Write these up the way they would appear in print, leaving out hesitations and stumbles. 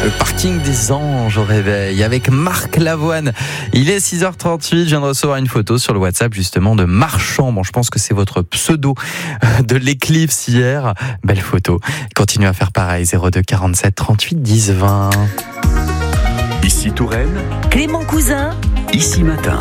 Le parking des anges au réveil avec Marc Lavoine. Il est 6h38, je viens de recevoir une photo sur le WhatsApp justement de Marchand. Bon, je pense que c'est votre pseudo de l'Eclipse hier. Belle photo. Continuez à faire pareil, 02 47 38 10 20. Ici Touraine, Clément Cousin, Ici Matin.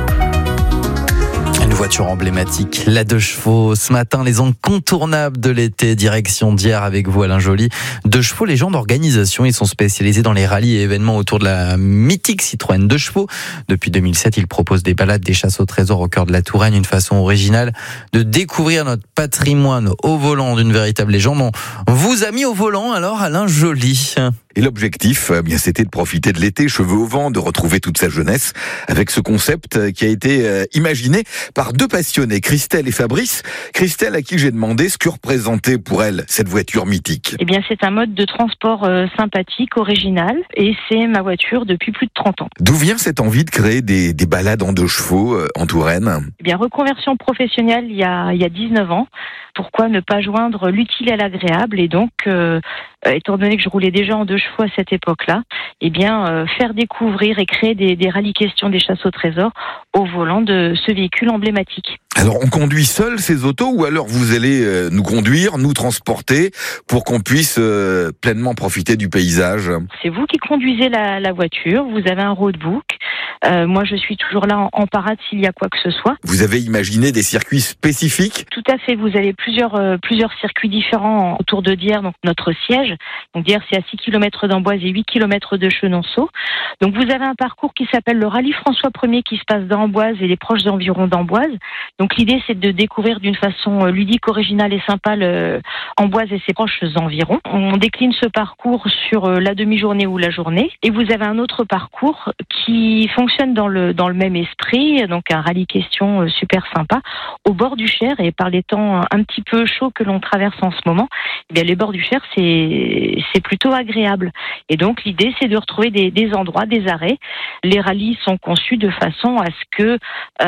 Une voiture emblématique, la 2 chevaux. Ce matin, les incontournables de l'été, direction d'hier avec vous Alain Joly. 2 chevaux, les gens d'organisation, ils sont spécialisés dans les rallyes et événements autour de la mythique Citroën 2 chevaux. Depuis 2007, ils proposent des balades, des chasses au trésor au cœur de la Touraine, une façon originale de découvrir notre patrimoine au volant d'une véritable légende. On vous a mis au volant alors Alain Joly. Et l'objectif, c'était de profiter de l'été, cheveux au vent, de retrouver toute sa jeunesse avec ce concept qui a été imaginé par 2 passionnés, Christelle et Fabrice. Christelle, à qui j'ai demandé ce que représentait pour elle cette voiture mythique. Eh bien, c'est un mode de transport sympathique, original, et c'est ma voiture depuis plus de 30 ans. D'où vient cette envie de créer des balades en 2 chevaux en Touraine ? Eh bien, reconversion professionnelle il y a 19 ans. Pourquoi ne pas joindre l'utile à l'agréable ? Et donc, étant donné que je roulais déjà en 2 chevaux à cette époque-là, eh bien, faire découvrir et créer des rallyes questions, des chasses au trésor au volant de ce véhicule emblématique. Alors, on conduit seul ces autos ou alors vous allez nous conduire, nous transporter pour qu'on puisse pleinement profiter du paysage ? C'est vous qui conduisez la voiture, vous avez un roadbook. Moi, je suis toujours là en parade s'il y a quoi que ce soit. Vous avez imaginé des circuits spécifiques ? Tout à fait, vous avez plusieurs circuits différents autour de Dieres, donc notre siège. Donc Dieres, c'est à 6 km d'Amboise et 8 km de Chenonceau. Donc vous avez un parcours qui s'appelle le rallye François 1er qui se passe d'Amboise et les proches environs d'Amboise. Donc l'idée, c'est de découvrir d'une façon ludique, originale et sympa Amboise et ses proches environs. On décline ce parcours sur la demi-journée ou la journée. Et vous avez un autre parcours qui fonctionne dans le même esprit, donc un rallye question super sympa, au bord du Cher. Et par les temps un petit peu chauds que l'on traverse en ce moment, eh bien les bords du Cher, c'est plutôt agréable. Et donc l'idée, c'est de retrouver des endroits, des arrêts. Les rallyes sont conçus de façon à ce que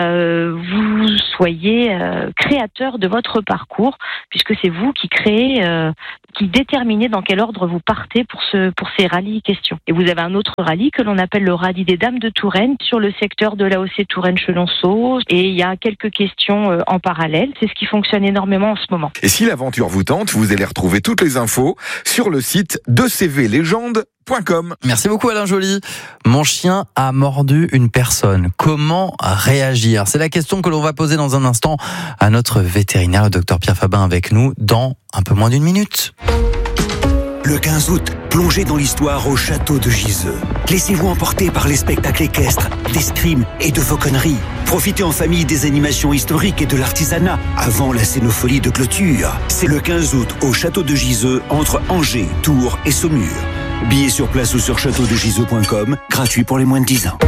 vous soyez créateur de votre parcours, puisque c'est vous qui créez, qui déterminez dans quel ordre vous partez pour ces rallyes questions. Et vous avez un autre rallye que l'on appelle le rallye des Dames de Touraine sur le secteur de l'AOC Touraine-Chenonceau. Et il y a quelques questions en parallèle. C'est ce qui fonctionne énormément en ce moment. Et si l'aventure vous tente, vous allez retrouver toutes les infos sur le site de cvlegende.com. Merci beaucoup Alain Joly. Mon chien a mordu une personne. Comment réagir ? C'est la question que l'on va poser dans un instant à notre vétérinaire, le docteur Pierre Fabin, avec nous dans un peu moins d'1 minute. Le 15 août, plongez dans l'histoire au château de Giseux. Laissez-vous emporter par les spectacles équestres, d'escrime et de fauconnerie. Profitez en famille des animations historiques et de l'artisanat avant la scénophilie de clôture. C'est le 15 août au château de Giseux entre Angers, Tours et Saumur. Billets sur place ou sur châteaudegiseux.com, gratuit pour les moins de 10 ans.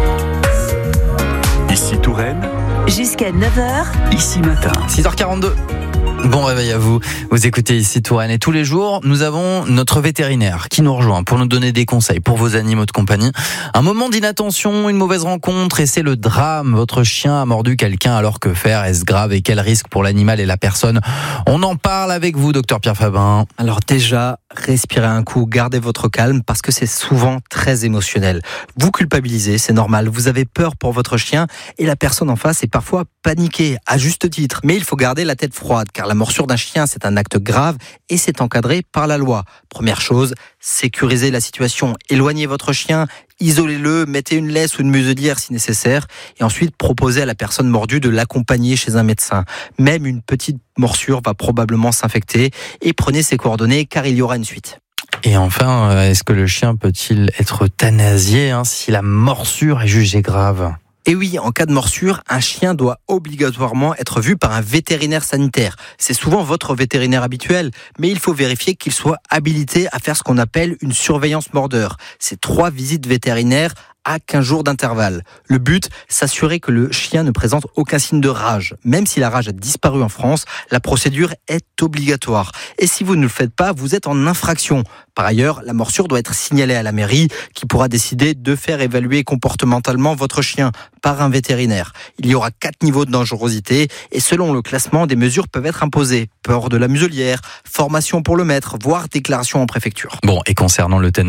Ici Touraine, jusqu'à 9h, Ici Matin. 6h42. Bon réveil à vous. Vous écoutez Ici Touraine et tous les jours, nous avons notre vétérinaire qui nous rejoint pour nous donner des conseils pour vos animaux de compagnie. Un moment d'inattention, une mauvaise rencontre et c'est le drame. Votre chien a mordu quelqu'un, alors que faire ? Est-ce grave et quel risque pour l'animal et la personne ? On en parle avec vous, docteur Pierre Fabin. Alors déjà, respirez un coup, gardez votre calme parce que c'est souvent très émotionnel. Vous culpabilisez, c'est normal, vous avez peur pour votre chien et la personne en face est parfois paniquée, à juste titre. Mais il faut garder la tête froide car la morsure d'un chien, c'est un acte grave et c'est encadré par la loi. Première chose, sécurisez la situation, éloignez votre chien, isolez-le, mettez une laisse ou une muselière si nécessaire et ensuite proposez à la personne mordue de l'accompagner chez un médecin. Même une petite morsure va probablement s'infecter et prenez ses coordonnées car il y aura une suite. Et enfin, est-ce que le chien peut-il être euthanasié si la morsure est jugée grave ? Et oui, en cas de morsure, un chien doit obligatoirement être vu par un vétérinaire sanitaire. C'est souvent votre vétérinaire habituel, mais il faut vérifier qu'il soit habilité à faire ce qu'on appelle une surveillance mordeur. C'est 3 visites vétérinaires à 15 jours d'intervalle. Le but, s'assurer que le chien ne présente aucun signe de rage. Même si la rage a disparu en France, la procédure est obligatoire. Et si vous ne le faites pas, vous êtes en infraction. Par ailleurs, la morsure doit être signalée à la mairie qui pourra décider de faire évaluer comportementalement votre chien par un vétérinaire. Il y aura 4 niveaux de dangerosité et selon le classement, des mesures peuvent être imposées. Port de la muselière, formation pour le maître, voire déclaration en préfecture. Bon, et concernant l'euthanasie alors ?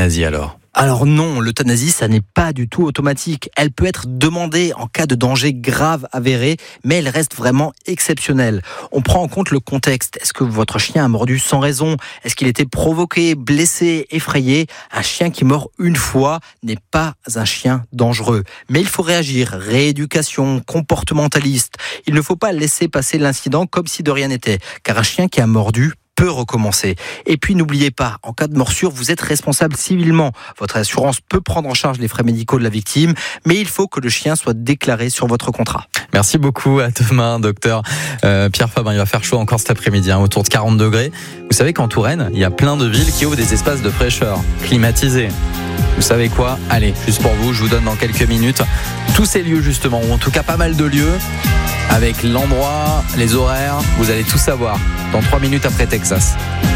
Alors non, l'euthanasie, ça n'est pas du tout automatique. Elle peut être demandée en cas de danger grave avéré, mais elle reste vraiment exceptionnelle. On prend en compte le contexte. Est-ce que votre chien a mordu sans raison ? Est-ce qu'il était provoqué, blessé, effrayé ? Un chien qui mord une fois n'est pas un chien dangereux. Mais il faut réagir. Rééducation, comportementaliste. Il ne faut pas laisser passer l'incident comme si de rien n'était. Car un chien qui a mordu peut recommencer. Et puis n'oubliez pas, en cas de morsure, vous êtes responsable civilement. Votre assurance peut prendre en charge les frais médicaux de la victime, mais il faut que le chien soit déclaré sur votre contrat. Merci beaucoup, à demain, docteur Pierre Fabre. Il va faire chaud encore cet après-midi, autour de 40 degrés. Vous savez qu'en Touraine, il y a plein de villes qui ouvrent des espaces de fraîcheur climatisés. Vous savez quoi ? Allez, juste pour vous, je vous donne dans quelques minutes tous ces lieux justement, ou en tout cas pas mal de lieux, avec l'endroit, les horaires, vous allez tout savoir dans 3 minutes après Texas.